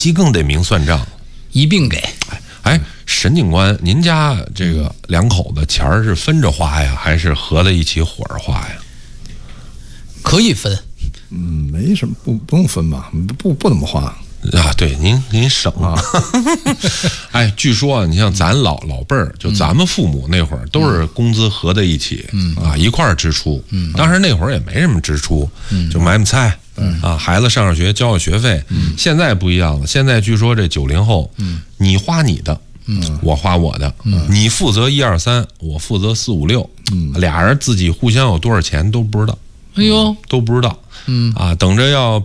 鸡更得明算账， 一并给。 哎，沈警官，您家这个两口子钱儿是分着花呀，还是合在一起伙着花呀？ 可以分。 没什么，不用分吧，不怎么花啊。对，您省啊。哎，据说你像咱老辈儿，就咱们父母那会儿都是工资合在一起，一块儿支出。当时那会儿也没什么支出，就买菜。孩子上学交个学费。现在不一样了，现在据说这90后，你花你的，我花我的，你负责1、2、3，我负责4、5、6，俩人自己互相有多少钱都不知道。 哎呦， 都不知道。等着要